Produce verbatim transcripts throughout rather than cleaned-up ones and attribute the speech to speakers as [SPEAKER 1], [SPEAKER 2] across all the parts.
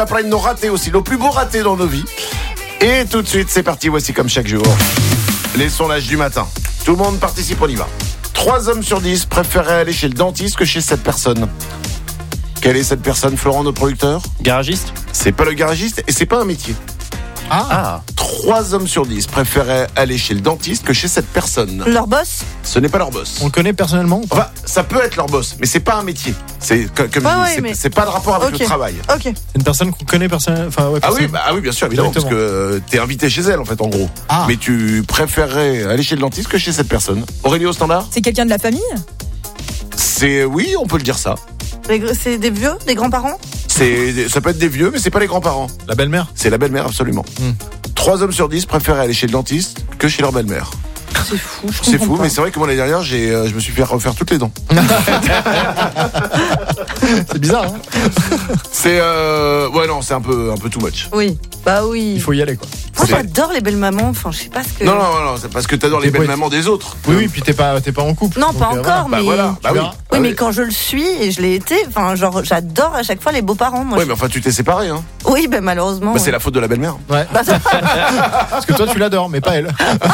[SPEAKER 1] Après nos ratés aussi, nos plus beaux ratés dans nos vies. Et tout de suite, c'est parti, voici comme chaque jour les sondages du matin. Tout le monde participe, on y va. Trois hommes sur dix préféraient aller chez le dentiste que chez cette personne. Quelle est cette personne, Florent, notre producteur ?
[SPEAKER 2] Garagiste ?
[SPEAKER 1] C'est pas le garagiste et c'est pas un métier.
[SPEAKER 2] Ah, ah.
[SPEAKER 1] Trois hommes sur dix préféraient aller chez le dentiste que chez cette personne.
[SPEAKER 3] Leur boss ?
[SPEAKER 1] Ce n'est pas leur boss.
[SPEAKER 2] On le connaît personnellement ou pas ?
[SPEAKER 1] Enfin, ça peut être leur boss, mais c'est pas un métier. C'est comme je
[SPEAKER 3] Ah
[SPEAKER 1] dis,
[SPEAKER 3] ouais,
[SPEAKER 1] c'est,
[SPEAKER 3] mais-
[SPEAKER 1] c'est pas de rapport avec
[SPEAKER 3] Ok.
[SPEAKER 1] le travail.
[SPEAKER 3] Ok.
[SPEAKER 2] C'est une personne qu'on connaît personnellement. Enfin, ouais,
[SPEAKER 1] Ah oui,
[SPEAKER 2] personnellement.
[SPEAKER 1] bah, ah oui, bien sûr, évidemment, parce
[SPEAKER 2] Directement.
[SPEAKER 1] que euh, t'es invité chez elle en fait, en gros.
[SPEAKER 2] Ah.
[SPEAKER 1] Mais tu préférerais aller chez le dentiste que chez cette personne. Aurélie au standard ?
[SPEAKER 4] C'est quelqu'un de la famille ?
[SPEAKER 1] C'est oui, on peut le dire ça.
[SPEAKER 3] Les gr- C'est des vieux, des grands-parents ?
[SPEAKER 1] C'est, ça peut être des vieux, mais c'est pas les grands-parents.
[SPEAKER 2] La belle-mère ?
[SPEAKER 1] C'est la belle-mère, absolument.
[SPEAKER 2] Hmm.
[SPEAKER 1] Trois hommes sur dix préféraient aller chez le dentiste que chez leur belle-mère.
[SPEAKER 3] C'est fou, je
[SPEAKER 1] C'est
[SPEAKER 3] comprends
[SPEAKER 1] fou,
[SPEAKER 3] pas.
[SPEAKER 1] mais c'est vrai que moi l'année dernière, j'ai, euh, je me suis fait refaire toutes les dents.
[SPEAKER 2] C'est bizarre, hein ?
[SPEAKER 1] C'est euh, ouais non, c'est un peu un peu too much.
[SPEAKER 3] Oui, bah oui.
[SPEAKER 2] Il faut y aller, quoi.
[SPEAKER 3] Moi,
[SPEAKER 1] c'est-
[SPEAKER 3] j'adore les belles mamans, enfin, je sais pas ce que...
[SPEAKER 1] Non non non, c'est parce que t'adores les
[SPEAKER 2] T'es
[SPEAKER 1] belles
[SPEAKER 2] poète.
[SPEAKER 1] mamans des autres.
[SPEAKER 2] Oui, oui, puis t'es pas, t'es pas en couple.
[SPEAKER 3] Non,
[SPEAKER 2] donc,
[SPEAKER 3] pas
[SPEAKER 2] euh,
[SPEAKER 3] encore,
[SPEAKER 1] Bah
[SPEAKER 3] mais...
[SPEAKER 1] voilà, bah
[SPEAKER 2] Tu
[SPEAKER 1] oui.
[SPEAKER 2] verras.
[SPEAKER 3] Oui,
[SPEAKER 1] Bah
[SPEAKER 3] mais quand je le suis, et je l'ai été, enfin, genre, j'adore à chaque fois les beaux-parents, moi.
[SPEAKER 1] Oui,
[SPEAKER 3] je-
[SPEAKER 1] mais enfin tu t'es séparé hein.
[SPEAKER 3] Oui, ben malheureusement.
[SPEAKER 1] Bah, c'est
[SPEAKER 3] ouais.
[SPEAKER 1] la faute de la belle-mère.
[SPEAKER 2] Ouais.
[SPEAKER 3] Bah, ça-
[SPEAKER 2] Parce que toi, tu l'adores, mais pas elle.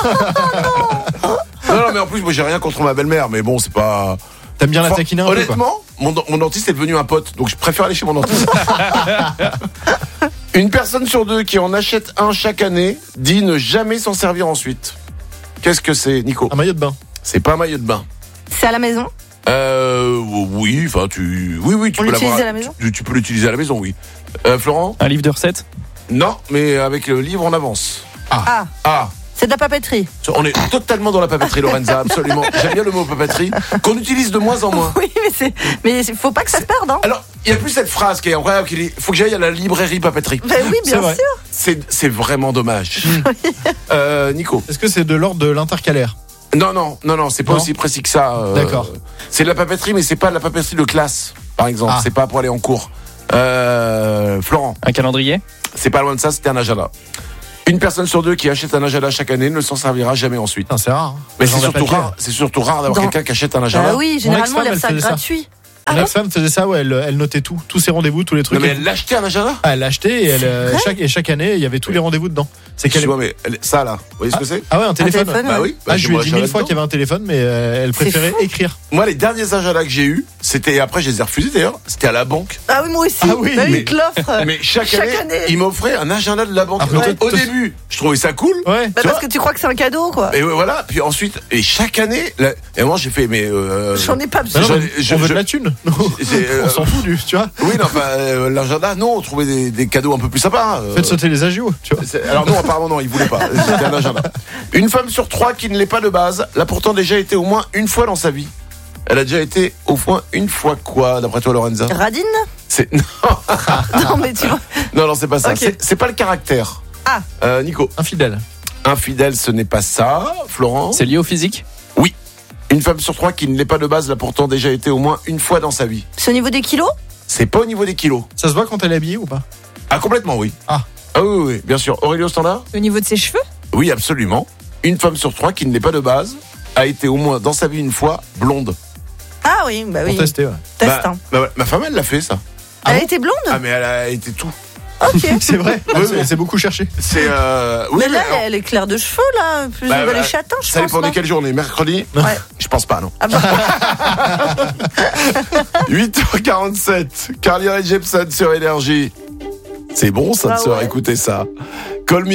[SPEAKER 1] Non non, mais en plus moi j'ai rien contre ma belle-mère, mais bon, c'est pas
[SPEAKER 2] T'aimes bien la
[SPEAKER 1] Enfin,
[SPEAKER 2] taquiner un peu, quoi.
[SPEAKER 1] honnêtement, mon, mon dentiste est devenu un pote, donc je préfère aller chez mon dentiste. Une personne sur deux qui en achète un chaque année dit ne jamais s'en servir ensuite. Qu'est-ce que c'est, Nico ?
[SPEAKER 2] Un maillot de bain.
[SPEAKER 1] C'est pas un maillot de bain.
[SPEAKER 3] c'est à la maison.
[SPEAKER 1] Euh, oui, enfin tu, oui, oui, tu
[SPEAKER 3] On
[SPEAKER 1] peux
[SPEAKER 3] l'utilise
[SPEAKER 1] l'avoir.
[SPEAKER 3] à la maison
[SPEAKER 1] tu, tu peux l'utiliser à la maison, oui. Euh, Florent ?
[SPEAKER 2] Un livre de recettes.
[SPEAKER 1] Non, mais avec le livre en avance.
[SPEAKER 3] Ah,
[SPEAKER 1] Ah,
[SPEAKER 3] c'est de la papeterie.
[SPEAKER 1] on est totalement dans la papeterie, Lorenza, absolument. J'aime bien le mot papeterie, qu'on utilise de moins en moins.
[SPEAKER 3] Oui, mais c'est, mais c'est- faut pas que ça se perde, hein.
[SPEAKER 1] Alors, il y a plus cette phrase qui est incroyable, qui dit « Faut que j'aille à la librairie papeterie
[SPEAKER 3] Ben oui,
[SPEAKER 2] C'est
[SPEAKER 3] bien
[SPEAKER 2] vrai.
[SPEAKER 3] sûr. ».
[SPEAKER 1] C'est, c'est vraiment dommage. euh, Nico ?
[SPEAKER 2] Est-ce que c'est de l'ordre de l'intercalaire ?
[SPEAKER 1] Non, non, non, non, c'est pas
[SPEAKER 2] Non
[SPEAKER 1] aussi précis que ça. euh,
[SPEAKER 2] D'accord.
[SPEAKER 1] C'est de la papeterie, mais c'est pas de la papeterie de classe, par exemple.
[SPEAKER 2] Ah.
[SPEAKER 1] C'est pas pour aller en cours. Euh, Florent ?
[SPEAKER 2] Un calendrier ?
[SPEAKER 1] C'est pas loin de ça, c'était un agenda. Une personne sur deux qui achète un agenda chaque année ne s'en servira jamais ensuite.
[SPEAKER 2] Putain, c'est rare. hein.
[SPEAKER 1] Mais
[SPEAKER 2] J'en
[SPEAKER 1] c'est
[SPEAKER 2] ai
[SPEAKER 1] surtout
[SPEAKER 2] pas le cas.
[SPEAKER 1] rare, c'est surtout rare d'avoir
[SPEAKER 3] Dans-
[SPEAKER 1] quelqu'un qui achète un agenda.
[SPEAKER 3] Bah oui, généralement, il y a
[SPEAKER 2] ex-femme,
[SPEAKER 3] ça
[SPEAKER 2] elle faisait ça.
[SPEAKER 3] gratuit. Ah
[SPEAKER 2] Mon
[SPEAKER 3] bon
[SPEAKER 2] ex-femme faisait ça, ouais, elle, elle notait tout, tous ses rendez-vous, tous les
[SPEAKER 1] Non,
[SPEAKER 2] trucs.
[SPEAKER 1] mais
[SPEAKER 2] elle,
[SPEAKER 1] elle l'achetait un agenda.
[SPEAKER 2] Ah, elle l'achetait et, elle, euh,
[SPEAKER 3] vrai
[SPEAKER 2] chaque, et chaque année, il y avait tous les rendez-vous dedans. C'est qu'elle
[SPEAKER 1] Tu vois, mais elle- ça là, vous voyez ce que c'est ?
[SPEAKER 2] Ah ouais, un téléphone.
[SPEAKER 3] téléphone,
[SPEAKER 1] Bah
[SPEAKER 3] ouais.
[SPEAKER 1] oui. Bah,
[SPEAKER 2] Ah,
[SPEAKER 1] j'ai
[SPEAKER 2] je lui
[SPEAKER 1] mon
[SPEAKER 2] ai dit
[SPEAKER 1] agenda
[SPEAKER 2] mille fois
[SPEAKER 1] dedans.
[SPEAKER 2] qu'il y avait un téléphone, mais euh, elle
[SPEAKER 3] C'est
[SPEAKER 2] préférait
[SPEAKER 3] fou.
[SPEAKER 2] écrire.
[SPEAKER 1] Moi, les derniers agendas que j'ai eus, c'était, et après je les ai refusés d'ailleurs, c'était à la banque.
[SPEAKER 3] Ah oui, moi aussi.
[SPEAKER 2] Ah oui,
[SPEAKER 3] bah oui,
[SPEAKER 1] mais-
[SPEAKER 3] il te l'offre.
[SPEAKER 1] Mais chaque,
[SPEAKER 3] Chaque
[SPEAKER 1] année,
[SPEAKER 3] année.
[SPEAKER 1] il m'offrait un agenda de la banque.
[SPEAKER 2] Après,
[SPEAKER 1] Donc,
[SPEAKER 2] toi,
[SPEAKER 1] au
[SPEAKER 2] toi-
[SPEAKER 1] début, je trouvais ça cool.
[SPEAKER 2] Ouais.
[SPEAKER 3] Bah
[SPEAKER 1] tu
[SPEAKER 3] parce
[SPEAKER 1] vois
[SPEAKER 3] que tu crois que c'est un cadeau, quoi.
[SPEAKER 1] Et ouais, voilà. Puis ensuite, et chaque année, là, et moi j'ai fait, mais euh,
[SPEAKER 3] J'en ai pas
[SPEAKER 2] Bah
[SPEAKER 3] besoin.
[SPEAKER 2] non,
[SPEAKER 1] je-
[SPEAKER 2] mais
[SPEAKER 1] je-
[SPEAKER 2] on veut
[SPEAKER 1] je-
[SPEAKER 2] de la thune.
[SPEAKER 1] c'est, euh,
[SPEAKER 2] On s'en fout du, tu vois.
[SPEAKER 1] oui, non, enfin, euh, l'agenda, non, on trouvait des, des cadeaux un peu plus sympas. euh.
[SPEAKER 2] Faites sauter les agios, tu vois.
[SPEAKER 1] C'est- Alors non, apparemment non, il voulait pas. C'était un agenda. Une femme sur trois qui ne l'est pas de base, l'a pourtant déjà été au moins une fois dans sa vie. Elle a déjà été au moins une fois quoi, d'après toi, Lorenza ?
[SPEAKER 3] Radine.
[SPEAKER 1] C'est non,
[SPEAKER 3] Non, mais tu vois.
[SPEAKER 1] non, non, c'est pas ça.
[SPEAKER 3] Ok.
[SPEAKER 1] C'est, c'est pas le caractère.
[SPEAKER 3] Ah.
[SPEAKER 1] Euh, Nico,
[SPEAKER 2] Infidèle.
[SPEAKER 1] infidèle, ce n'est pas ça. Florent.
[SPEAKER 2] C'est lié au physique ?
[SPEAKER 1] Oui. Une femme sur trois qui ne l'est pas de base l'a pourtant déjà été au moins une fois dans sa vie.
[SPEAKER 3] C'est au niveau des kilos.
[SPEAKER 1] C'est pas au niveau des kilos.
[SPEAKER 2] Ça se voit quand elle est habillée ou pas ?
[SPEAKER 1] Ah, complètement, oui.
[SPEAKER 2] Ah.
[SPEAKER 1] Ah oui, oui, oui, bien sûr. Aurélie au standard ?
[SPEAKER 4] Au niveau de ses cheveux ?
[SPEAKER 1] Oui, absolument. Une femme sur trois qui ne l'est pas de base a été au moins dans sa vie une fois blonde.
[SPEAKER 3] Ah oui, bah oui.
[SPEAKER 2] Pour tester, ouais.
[SPEAKER 3] Teste,
[SPEAKER 1] Bah,
[SPEAKER 3] hein.
[SPEAKER 1] bah ouais, ma femme, elle l'a fait, ça.
[SPEAKER 2] Ah
[SPEAKER 3] Elle
[SPEAKER 2] bon
[SPEAKER 3] était blonde.
[SPEAKER 1] Ah, mais elle a été tout.
[SPEAKER 3] Ok.
[SPEAKER 2] C'est vrai.
[SPEAKER 1] Oui,
[SPEAKER 2] c'est,
[SPEAKER 1] oui.
[SPEAKER 2] c'est beaucoup cherché.
[SPEAKER 1] C'est. Euh... Oui,
[SPEAKER 3] mais là,
[SPEAKER 1] alors,
[SPEAKER 3] elle est claire de cheveux, là. Plus
[SPEAKER 1] bah,
[SPEAKER 3] elle
[SPEAKER 1] bah,
[SPEAKER 3] est châtain, je
[SPEAKER 1] ça
[SPEAKER 3] pense.
[SPEAKER 1] dépend de
[SPEAKER 3] non
[SPEAKER 1] quelle journée. Mercredi ?
[SPEAKER 3] Ouais.
[SPEAKER 1] Je pense pas, non.
[SPEAKER 3] Ah bah,
[SPEAKER 1] huit heures quarante-sept. Carly Rae Jepsen sur Énergie. C'est bon, ça, de
[SPEAKER 3] Ah
[SPEAKER 1] se
[SPEAKER 3] ouais.
[SPEAKER 1] écouter ça. Call me